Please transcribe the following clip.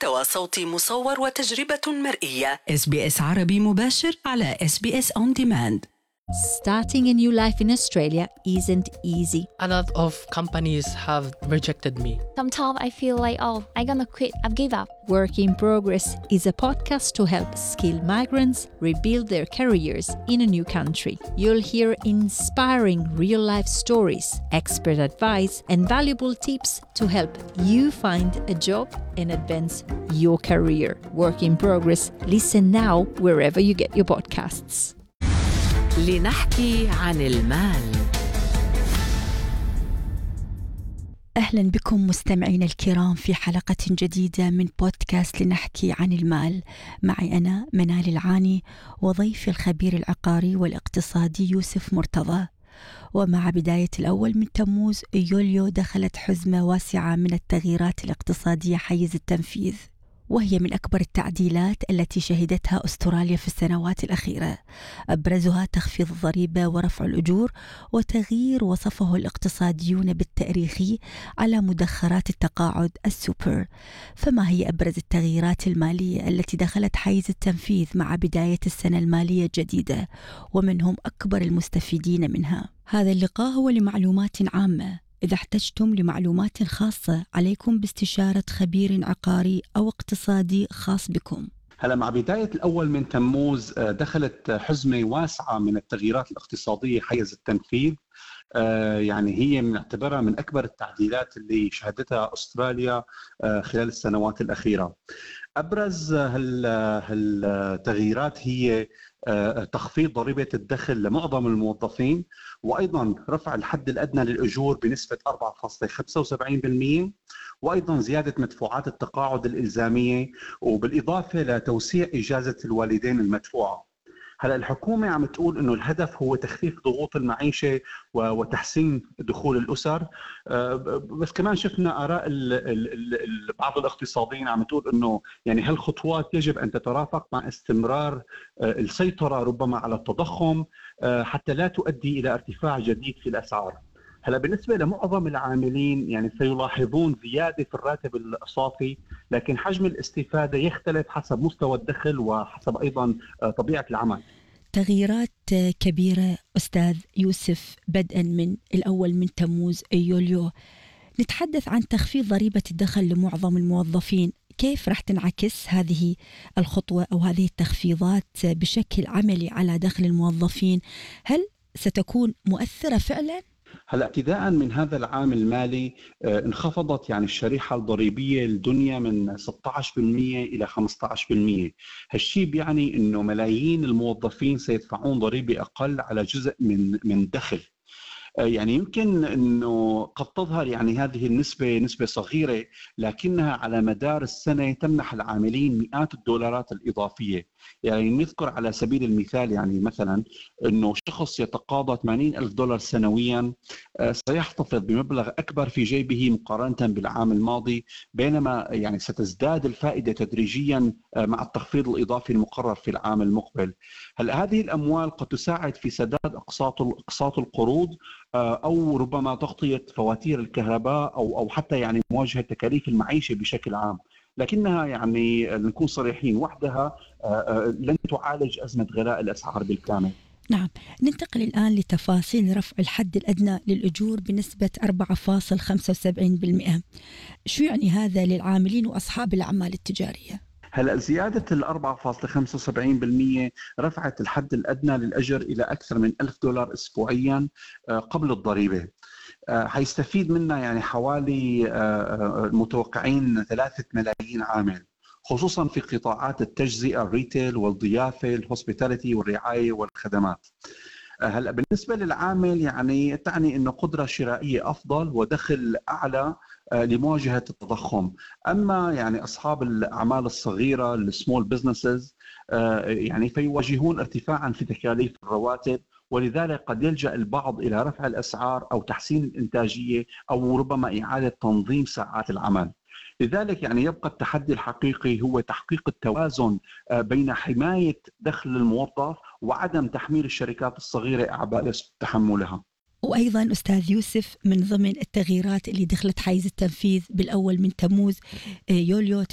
محتوى صوتي مصور وتجربة مرئية. SBS عربي مباشر على SBS On Demand. Starting a new life in Australia isn't easy. A lot of companies have rejected me. Sometimes I feel like, I'm gonna quit, I've give up. Work in Progress is a podcast to help skilled migrants rebuild their careers in a new country. You'll hear inspiring real-life stories, expert advice, and valuable tips to help you find a job and advance your career. Work in Progress. Listen now wherever you get your podcasts. لنحكي عن المال. أهلا بكم مستمعين الكرام في حلقة جديدة من بودكاست لنحكي عن المال. معي أنا منال العاني وضيفي الخبير العقاري والاقتصادي يوسف مرتضى. ومع بداية الأول من تموز يوليو دخلت حزمة واسعة من التغييرات الاقتصادية حيز التنفيذ، وهي من أكبر التعديلات التي شهدتها أستراليا في السنوات الأخيرة، أبرزها تخفيض الضريبة ورفع الأجور وتغيير وصفه الاقتصاديون بالتاريخي على مدخرات التقاعد السوبر. فما هي أبرز التغييرات المالية التي دخلت حيز التنفيذ مع بداية السنة المالية الجديدة، ومن هم أكبر المستفيدين منها؟ هذا اللقاء هو لمعلومات عامة. إذا احتجتم لمعلومات خاصة عليكم باستشارة خبير عقاري أو اقتصادي خاص بكم. هلا مع بداية الأول من تموز دخلت حزمة واسعة من التغييرات الاقتصادية حيز التنفيذ. يعني هي نعتبرها من أكبر التعديلات اللي شهدتها أستراليا خلال السنوات الأخيرة. أبرز هالتغييرات هي تخفيض ضريبة الدخل لمعظم الموظفين، وأيضا رفع الحد الأدنى للأجور بنسبة 4.75%، وأيضا زيادة مدفوعات التقاعد الإلزامية، وبالإضافة لتوسيع إجازة الوالدين المدفوعة. هلا الحكومة عم تقول إنه الهدف هو تخفيف ضغوط المعيشة وتحسين دخول الأسر، بس كمان شفنا آراء بعض الاقتصاديين عم تقول إنه يعني هالخطوات يجب أن تترافق مع استمرار السيطرة ربما على التضخم حتى لا تؤدي إلى ارتفاع جديد في الأسعار. هلا بالنسبة لمعظم العاملين يعني سيلاحظون زيادة في الراتب الصافي، لكن حجم الاستفادة يختلف حسب مستوى الدخل وحسب أيضا طبيعة العمل. تغييرات كبيرة أستاذ يوسف، بدءا من الأول من تموز يوليو. نتحدث عن تخفيض ضريبة الدخل لمعظم الموظفين. كيف راح تنعكس هذه الخطوة أو هذه التخفيضات بشكل عملي على دخل الموظفين؟ هل ستكون مؤثرة فعلا؟ هلا ابتداء من هذا العام المالي انخفضت يعني الشريحة الضريبية للدنيا من 16% إلى 15%. هالشيء بيعني إنه ملايين الموظفين سيدفعون ضريبة أقل على جزء من دخل. يعني يمكن أنه قد تظهر يعني هذه النسبة نسبة صغيرة، لكنها على مدار السنة تمنح العاملين مئات الدولارات الإضافية. يعني نذكر على سبيل المثال يعني مثلا أنه شخص يتقاضى $80,000 سنويا سيحتفظ بمبلغ أكبر في جيبه مقارنة بالعام الماضي، بينما يعني ستزداد الفائدة تدريجيا مع التخفيض الإضافي المقرر في العام المقبل. هل هذه الأموال قد تساعد في سداد أقساط القروض أو ربما تغطية فواتير الكهرباء أو حتى يعني مواجهة تكاليف المعيشة بشكل عام، لكنها يعني نكون صريحين وحدها لن تعالج أزمة غلاء الأسعار بالكامل. نعم، ننتقل الآن لتفاصيل رفع الحد الأدنى للأجور بنسبة 4.75%. شو يعني هذا للعاملين وأصحاب الأعمال التجارية؟ هلا زيادة 4.75% رفعت الحد الأدنى للأجر إلى أكثر من $1,000 أسبوعيا قبل الضريبة. حيستفيد منها يعني حوالي متوقعين 3 ملايين عامل، خصوصا في قطاعات التجزئة، الريتيل والضيافة، الهوسبيتاليتي والرعاية والخدمات. هلا بالنسبة للعامل يعني تعني أنه قدرة شرائية أفضل ودخل أعلى لمواجهة التضخم. أما يعني أصحاب الأعمال الصغيرة السمول بزنسز يعني فيواجهون ارتفاعا في تكاليف الرواتب، ولذلك قد يلجأ البعض إلى رفع الأسعار أو تحسين الإنتاجية أو ربما إعادة تنظيم ساعات العمل. لذلك يعني يبقى التحدي الحقيقي هو تحقيق التوازن بين حماية دخل الموظف وعدم تحميل الشركات الصغيرة أعباء تحملها. وأيضا أستاذ يوسف، من ضمن التغييرات اللي دخلت حيز التنفيذ بالأول من تموز يوليو